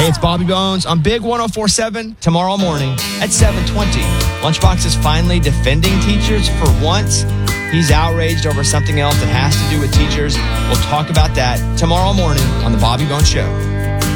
Hey, it's Bobby Bones on Big 104.7 tomorrow morning at 7:20. Lunchbox is finally defending teachers for once. He's outraged over something else that has to do with teachers. We'll talk about that tomorrow morning on the Bobby Bones Show.